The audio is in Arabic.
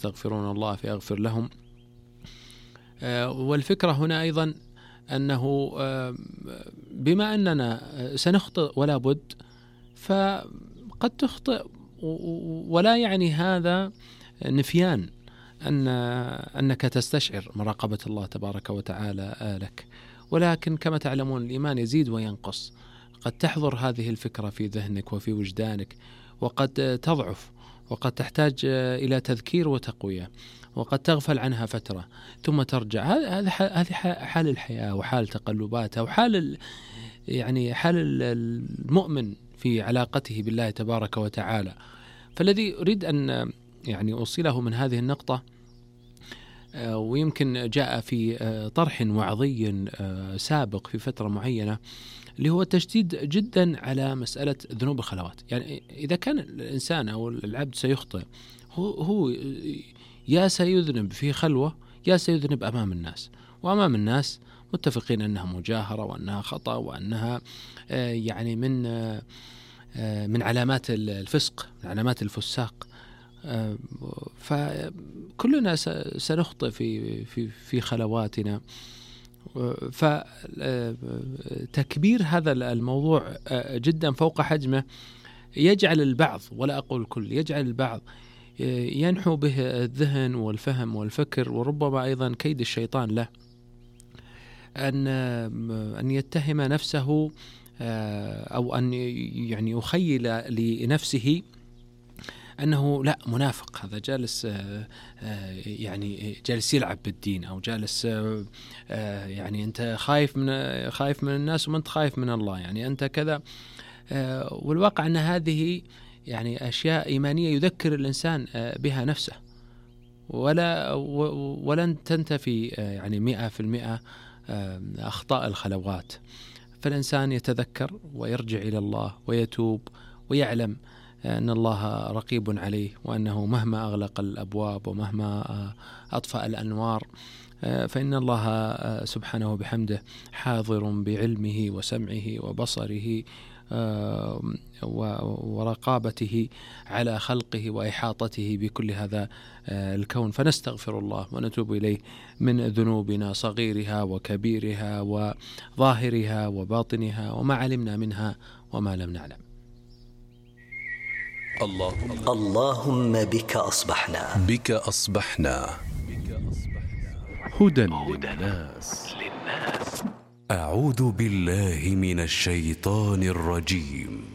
يستغفرون الله فيغفر لهم. والفكرة هنا أيضا أنه بما أننا سنخطئ ولا بد، فقد تخطئ ولا يعني هذا نفيان أنك تستشعر مراقبة الله تبارك وتعالى لك، ولكن كما تعلمون الإيمان يزيد وينقص. قد تحضر هذه الفكرة في ذهنك وفي وجدانك، وقد تضعف، وقد تحتاج إلى تذكير وتقوية، وقد تغفل عنها فترة ثم ترجع. هذه حال الحياة وحال تقلباتها وحال حال المؤمن في علاقته بالله تبارك وتعالى. فالذي أريد أن أوصله من هذه النقطة، ويمكن جاء في طرح وعظي سابق في فترة معينة، اللي هو التشديد جدا على مسألة ذنوب الخلوات. يعني إذا كان الإنسان أو العبد سيخطئ، هو يا سيذنب في خلوة يا سيذنب أمام الناس، وأمام الناس متفقين أنها مجاهرة وأنها خطأ وأنها من علامات الفسق، من علامات الفساق. فكلنا سنخطئ في خلواتنا. فتكبير هذا الموضوع جدا فوق حجمه يجعل البعض، ولا أقول الكل، يجعل البعض ينحو به الذهن والفهم والفكر، وربما أيضا كيد الشيطان له أن يتهم نفسه، أو أن يخيل لنفسه أنه لا منافق، هذا جالس جالس يلعب بالدين، أو جالس أنت خايف من الناس وما أنت خايف من الله، أنت كذا. والواقع أن هذه أشياء إيمانية يذكر الإنسان بها نفسه، ولن تنتفي 100% أخطاء الخلوات. فالإنسان يتذكر ويرجع إلى الله ويتوب ويعلم أن الله رقيب عليه، وأنه مهما أغلق الأبواب ومهما أطفأ الأنوار فإن الله سبحانه بحمده حاضر بعلمه وسمعه وبصره ورقابته على خلقه وإحاطته بكل هذا الكون. فنستغفر الله ونتوب إليه من ذنوبنا صغيرها وكبيرها وظاهرها وباطنها، وما علمنا منها وما لم نعلم. اللهم بك أصبحنا هدى للناس. أعوذ بالله من الشيطان الرجيم.